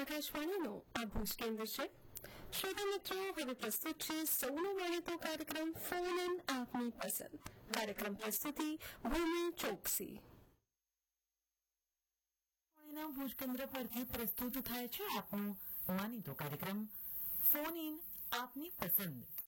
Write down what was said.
આકાશવાણીનો આ ભુજ કેન્દ્ર છે. શ્રોતા મિત્રો, હવે પ્રસ્તુત છે સૌનો માનીતો કાર્યક્રમ ફોન ઇન આપની પસંદ. કાર્યક્રમ પ્રસ્તુતિ ભૂમિ ચોકસી. ભુજ કેન્દ્ર પરથી પ્રસ્તુત થાય છે આપનો માનીતો કાર્યક્રમ ફોન ઇન આપની પસંદ.